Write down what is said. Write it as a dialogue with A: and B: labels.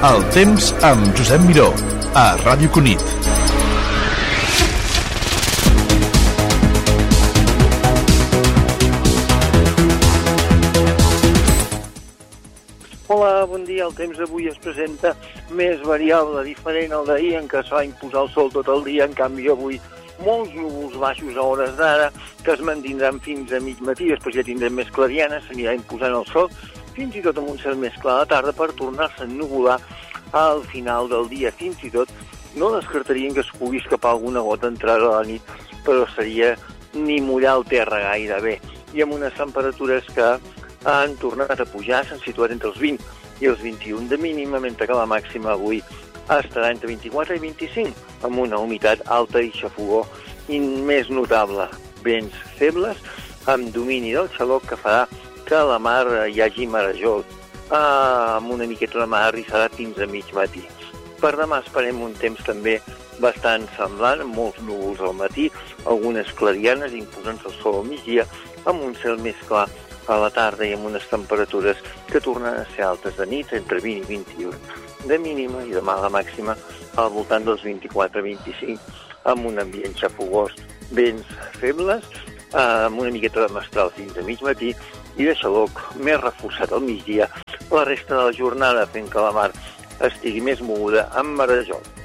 A: El temps amb Josep Miró, a Ràdio Cunit.
B: Hola, bon dia. El temps d'avui es presenta més variable, diferent al d'ahir, en què es va imposar el sol tot el dia. En canvi, avui molts núvols baixos a hores d'ara, que es mantindran fins a mig matí. Després ja tindrem més clarianes, s'anirà imposant el sol, fins i tot amb un cel més clar a la tarda, per tornar-se a ennuvolar al final del dia. Fins i tot no descartarien que es pugui escapar alguna gota entrada a la nit, però seria ni mullar el terra gaire bé. I amb unes temperatures que han tornat a pujar, s'han situat entre els 20 i els 21 de mínima, mentre que la màxima avui estarà entre 24 i 25, amb una humitat alta i xafogó i més notable. Vents febles, amb domini del xaloc, que farà que a la mar hi hagi marejol, amb una miqueta de mar rissarà fins a mig matí. Per demà esperem un temps també bastant semblant, amb molts núvols al matí, algunes clarianes imposant-se el sol al migdia, amb un cel més clar a la tarda i amb unes temperatures que tornen a ser altes de nit, entre 20 i 21 de mínima, i demà la màxima al voltant dels 24-25, amb un ambient xafogós, vents febles, amb una miqueta de mestral fins a mig matí i de xaloc més reforçat al migdia la resta de la jornada, fent que la mar estigui més moguda amb marejol.